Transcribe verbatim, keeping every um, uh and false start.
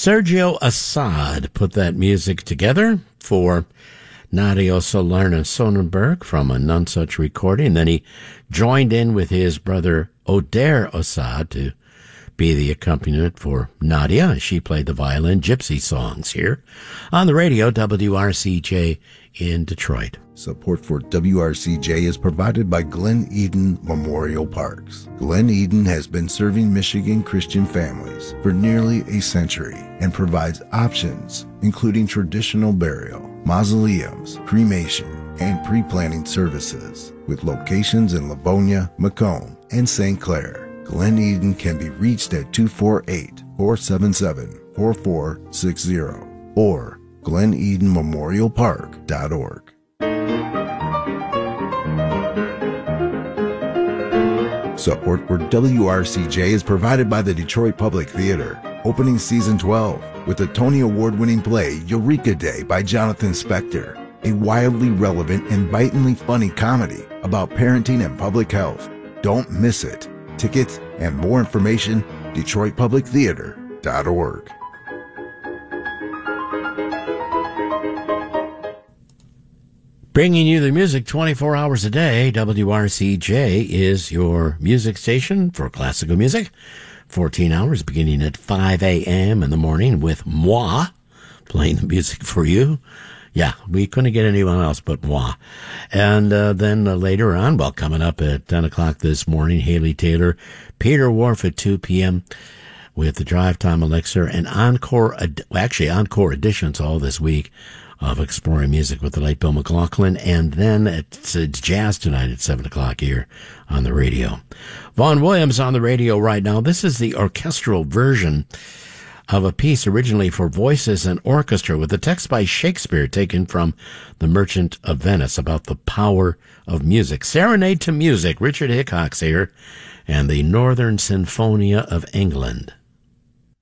Sergio Assad put that music together for Nadia Solarna Sonnenberg from a None Such recording. Then he joined in with his brother Oder Assad to be the accompaniment for Nadia. She played the violin. Gypsy songs here on the radio, W R C J in Detroit. Support for W R C J is provided by Glen Eden Memorial Parks. Glen Eden has been serving Michigan Christian families for nearly a century and provides options including traditional burial, mausoleums, cremation, and pre-planning services with locations in Livonia, Macomb, and Saint Clair. Glen Eden can be reached at two four eight, four seven seven, four four six zero or glen eden memorial park dot org. Support for W R C J is provided by the Detroit Public Theater, opening season twelve with the Tony Award-winning play Eureka Day by Jonathan Spector, a wildly relevant and bitingly funny comedy about parenting and public health. Don't miss it. Tickets and more information, detroit public theater dot org. Bringing you the music twenty-four hours a day, W R C J is your music station for classical music. fourteen hours beginning at five a.m. in the morning with moi playing the music for you. Yeah, we couldn't get anyone else but moi. And uh, then uh, later on, well, coming up at ten o'clock this morning, Haley Taylor, Peter Wharf at two p.m. with the Drive Time Elixir and encore, ed- actually encore editions all this week of Exploring Music with the late Bill McLaughlin. And then it's, it's Jazz tonight at seven o'clock here on the radio. Vaughn Williams on the radio right now. This is the orchestral version of a piece originally for voices and orchestra with a text by Shakespeare taken from The Merchant of Venice about the power of music. Serenade to Music, Richard Hickok's here, and the Northern Sinfonia of England.